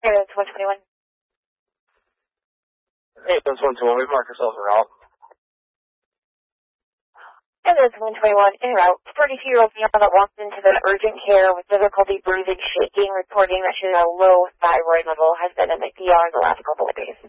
Ambulance 121. Ambulance 121, we've marked ourselves a route. Ambulance 121, en route. 42-year-old female that walked into the urgent care with difficulty breathing, shaking, reporting that she has a low thyroid level, has been in the ER the last couple of days.